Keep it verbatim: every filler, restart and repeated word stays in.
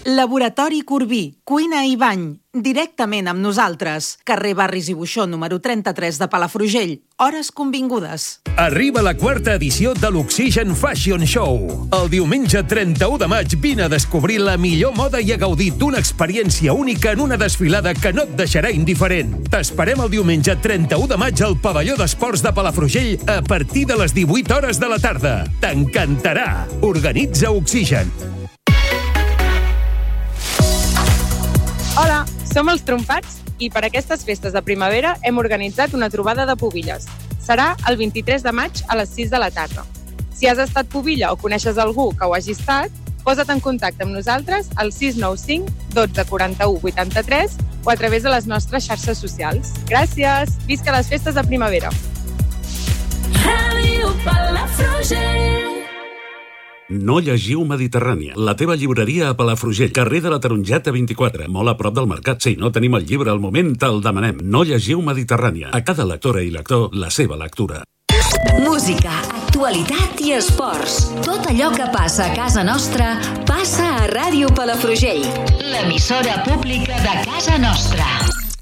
Laboratori Corbí, cuina i bany, directament amb nosaltres. Carrer Barris i Buixó, número trenta-tres de Palafrugell. Hores convingudes. Arriba la quarta edició de l'Oxigen Fashion Show. El diumenge trenta-u de maig vine a descobrir la millor moda i a gaudir d'una experiència única en una desfilada que no et deixarà indiferent. T'esperem el diumenge trenta-u de maig al pavelló d'esports de Palafrugell a partir de les divuit hores de la tarda. T'encantarà. Organitza Oxigen. Hola, som els Trompats i per aquestes festes de primavera hem organitzat una trobada de pubilles. Serà el vint-i-tres de maig a les sis de la tarda. Si has estat pubilla o coneixes algú que ho hagi estat, posa't en contacte amb nosaltres al sis nou cinc dotze quaranta-u vuitanta-tres o a través de les nostres xarxes socials. Gràcies! Visca les festes de primavera! Ràdio Palafrugell. No llegiu Mediterrània, la teva llibreria a Palafrugell, carrer de la Tarongeta vint-i-quatre, molt a prop del mercat. Si no tenim el llibre al moment, te'l demanem. No llegiu Mediterrània. A cada lectora i lector, la seva lectura. Música, actualitat i esports. Tot allò que passa a casa nostra passa a Ràdio Palafrugell, l'emissora pública de casa nostra.